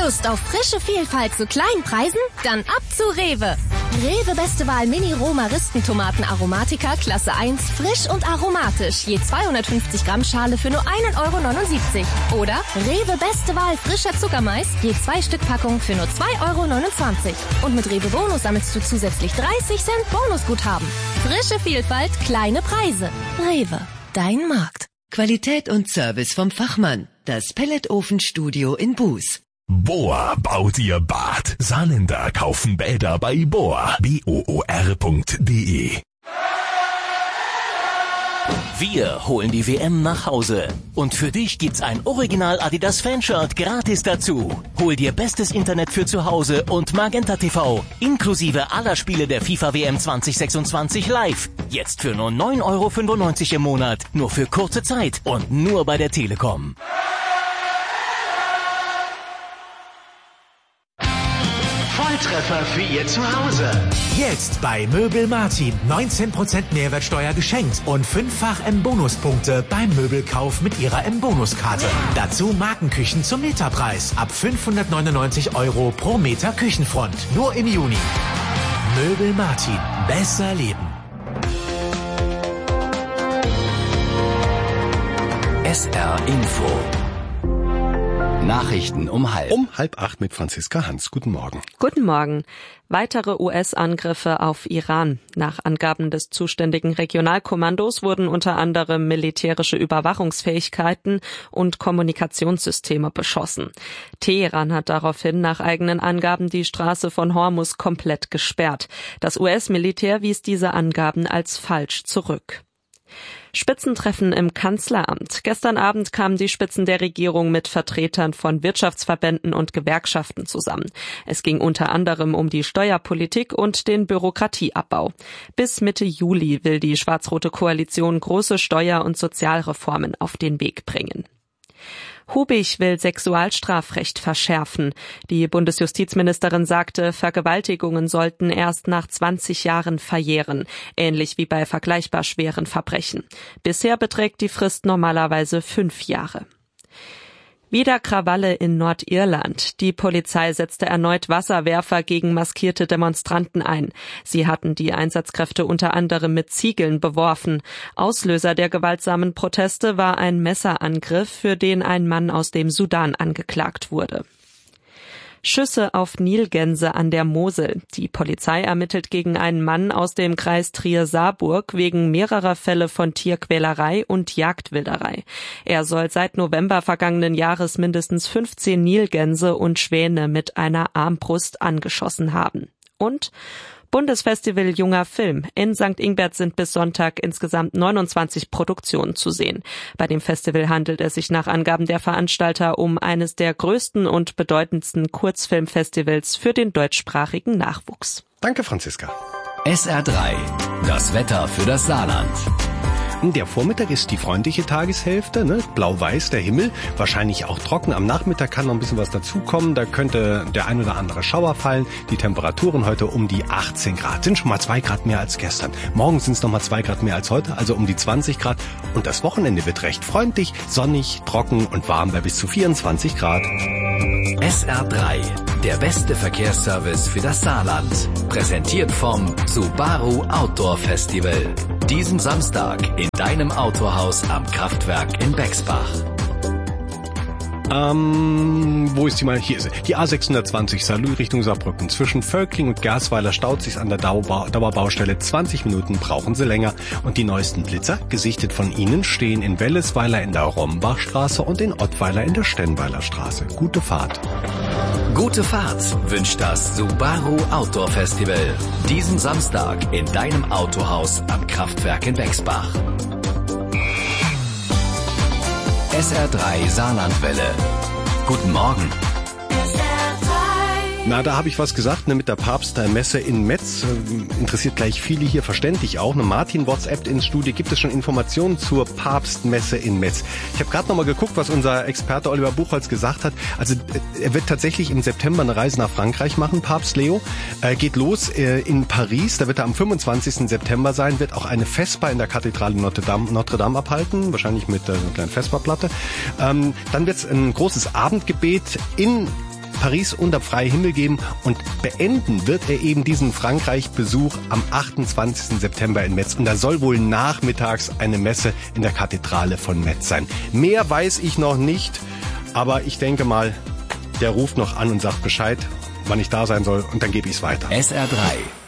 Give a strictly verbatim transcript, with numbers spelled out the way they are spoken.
Lust auf frische Vielfalt zu kleinen Preisen? Dann ab zu Rewe. Rewe Beste Wahl Mini Roma Ristentomaten Aromatica Klasse eins, frisch und aromatisch. Je zweihundertfünfzig Gramm Schale für nur ein Euro neunundsiebzig. Oder Rewe Beste Wahl frischer Zuckermais, je zwei Stück Packung für nur zwei Euro neunundzwanzig. Und mit Rewe Bonus sammelst du zusätzlich dreißig Cent Bonusguthaben. Frische Vielfalt, kleine Preise. Rewe, dein Markt. Qualität und Service vom Fachmann. Das Pelletofenstudio in Buß. Bohr baut ihr Bad. Saarländer kaufen Bäder bei Bohr. B O O R punkt D E. Wir holen die W M nach Hause. Und für dich gibt's ein Original Adidas Fanshirt gratis dazu. Hol dir bestes Internet für zu Hause und Magenta T V. Inklusive aller Spiele der FIFA W M zwanzig sechsundzwanzig live. Jetzt für nur neun Euro fünfundneunzig im Monat. Nur für kurze Zeit und nur bei der Telekom. Volltreffer für Ihr Zuhause. Jetzt bei Möbel Martin neunzehn Prozent Mehrwertsteuer geschenkt und fünffach M-Bonuspunkte beim Möbelkauf mit Ihrer M-Bonuskarte. Dazu Markenküchen zum Meterpreis ab fünfhundertneunundneunzig Euro pro Meter Küchenfront. Nur im Juni. Möbel Martin. Besser leben. S R Info. Nachrichten um halb. Um halb acht mit Franziska Hans. Guten Morgen. Guten Morgen. Weitere U S-Angriffe auf Iran. Nach Angaben des zuständigen Regionalkommandos wurden unter anderem militärische Überwachungsfähigkeiten und Kommunikationssysteme beschossen. Teheran hat daraufhin nach eigenen Angaben die Straße von Hormuz komplett gesperrt. Das U S-Militär wies diese Angaben als falsch zurück. Spitzentreffen im Kanzleramt. Gestern Abend kamen die Spitzen der Regierung mit Vertretern von Wirtschaftsverbänden und Gewerkschaften zusammen. Es ging unter anderem um die Steuerpolitik und den Bürokratieabbau. Bis Mitte Juli will die schwarz-rote Koalition große Steuer- und Sozialreformen auf den Weg bringen. Hubig will Sexualstrafrecht verschärfen. Die Bundesjustizministerin sagte, Vergewaltigungen sollten erst nach zwanzig Jahren verjähren, ähnlich wie bei vergleichbar schweren Verbrechen. Bisher beträgt die Frist normalerweise fünf Jahre. Wieder Krawalle in Nordirland. Die Polizei setzte erneut Wasserwerfer gegen maskierte Demonstranten ein. Sie hatten die Einsatzkräfte unter anderem mit Ziegeln beworfen. Auslöser der gewaltsamen Proteste war ein Messerangriff, für den ein Mann aus dem Sudan angeklagt wurde. Schüsse auf Nilgänse an der Mosel. Die Polizei ermittelt gegen einen Mann aus dem Kreis Trier-Saarburg wegen mehrerer Fälle von Tierquälerei und Jagdwilderei. Er soll seit November vergangenen Jahres mindestens fünfzehn Nilgänse und Schwäne mit einer Armbrust angeschossen haben. Und Bundesfestival Junger Film. In Sankt Ingbert sind bis Sonntag insgesamt neunundzwanzig Produktionen zu sehen. Bei dem Festival handelt es sich nach Angaben der Veranstalter um eines der größten und bedeutendsten Kurzfilmfestivals für den deutschsprachigen Nachwuchs. Danke, Franziska. S R drei. Das Wetter für das Saarland. Der Vormittag ist die freundliche Tageshälfte, ne? Blau-weiß der Himmel, wahrscheinlich auch trocken. Am Nachmittag kann noch ein bisschen was dazukommen, da könnte der ein oder andere Schauer fallen. Die Temperaturen heute um die achtzehn Grad, sind schon mal zwei Grad mehr als gestern. Morgen sind es noch mal zwei Grad mehr als heute, also um die zwanzig Grad. Und das Wochenende wird recht freundlich, sonnig, trocken und warm bei bis zu vierundzwanzig Grad. S R drei, der beste Verkehrsservice für das Saarland. Präsentiert vom Subaru Outdoor Festival. Diesen Samstag in deinem Autohaus am Kraftwerk in Bexbach. Ähm, wo ist die mal? Hier ist sie. Die A sechshundertzwanzig Saarlouis Richtung Saarbrücken. Zwischen Völkling und Gersweiler staut sich an der Dauerbau- Dauerbaustelle. zwanzig Minuten brauchen sie länger. Und die neuesten Blitzer, gesichtet von Ihnen, stehen in Wellesweiler in der Rombachstraße und in Ottweiler in der Stenweiler Straße. Gute Fahrt. Gute Fahrt wünscht das Subaru Outdoor Festival. Diesen Samstag in deinem Autohaus am Kraftwerk in Bexbach. S R drei Saarlandwelle. Guten Morgen. Na, da habe ich was gesagt, ne, mit der Papstmesse in Metz. Äh, interessiert gleich viele hier, verständlich auch. Ne, Martin WhatsApp ins Studio. Gibt es schon Informationen zur Papstmesse in Metz? Ich habe gerade nochmal geguckt, was unser Experte Oliver Buchholz gesagt hat. Also er wird tatsächlich im September eine Reise nach Frankreich machen, Papst Leo. Äh, geht los äh, in Paris, da wird er am fünfundzwanzigsten September sein, wird auch eine Vesper in der Kathedrale Notre Dame, Notre Dame abhalten, wahrscheinlich mit äh, einer kleinen Vesperplatte. Ähm, dann wird es ein großes Abendgebet in Paris unter freiem Himmel geben und beenden wird er eben diesen Frankreich-Besuch am achtundzwanzigsten September in Metz. Und da soll wohl nachmittags eine Messe in der Kathedrale von Metz sein. Mehr weiß ich noch nicht, aber ich denke mal, der ruft noch an und sagt Bescheid, wann ich da sein soll, und dann gebe ich es weiter. S R drei